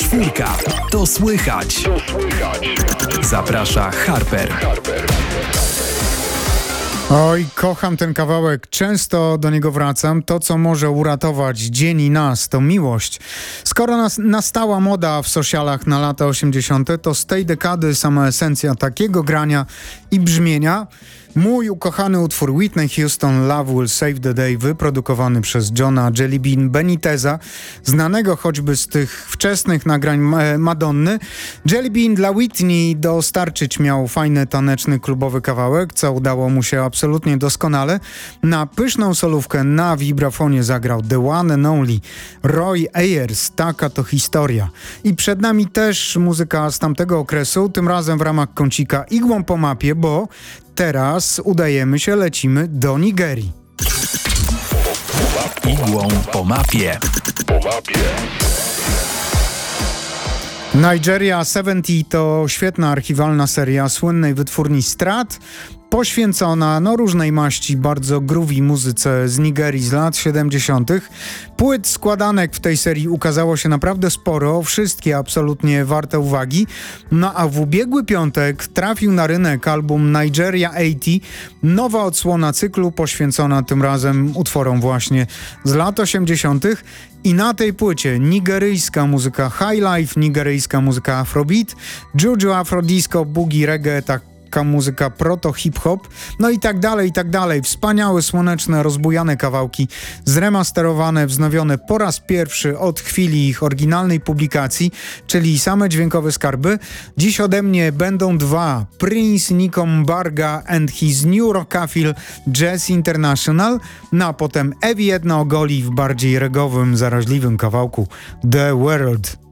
Czwórka. To słychać. Zaprasza Harper. Oj, kocham ten kawałek, często do niego wracam. To, co może uratować dzień i nas, to miłość. Skoro nastała moda w socialach na lata 80., to z tej dekady sama esencja takiego grania i brzmienia. Mój ukochany utwór Whitney Houston Love Will Save the Day, wyprodukowany przez Johna Jelly Bean Beniteza, znanego choćby z tych wczesnych nagrań Madonny. Jelly Bean dla Whitney dostarczyć miał fajny, taneczny, klubowy kawałek, co udało mu się absolutnie doskonale. Na pyszną solówkę na wibrafonie zagrał The One and Only Roy Ayers. Taka to historia. I przed nami też muzyka z tamtego okresu, tym razem w ramach kącika Igłą po mapie, bo teraz lecimy do Nigerii. Igłą po mapie. Nigeria 70 to świetna archiwalna seria słynnej wytwórni Strat, poświęcona różnej maści bardzo groovy muzyce z Nigerii z lat 70. Płyt składanek w tej serii ukazało się naprawdę sporo, wszystkie absolutnie warte uwagi. No a w ubiegły piątek trafił na rynek album Nigeria 80, nowa odsłona cyklu poświęcona tym razem utworom właśnie z lat 80. I na tej płycie nigeryjska muzyka high life, nigeryjska muzyka afrobeat, juju, afrodisco, boogie, reggae, taka muzyka proto-hip-hop, no i tak dalej. Wspaniałe, słoneczne, rozbujane kawałki, zremasterowane, wznowione po raz pierwszy od chwili ich oryginalnej publikacji, czyli same dźwiękowe skarby. Dziś ode mnie będą dwa: Prince Nico Mbarga and his New Rockafil Jazz International, no a potem Ewi Edna Ogoli w bardziej regowym, zaraźliwym kawałku The World.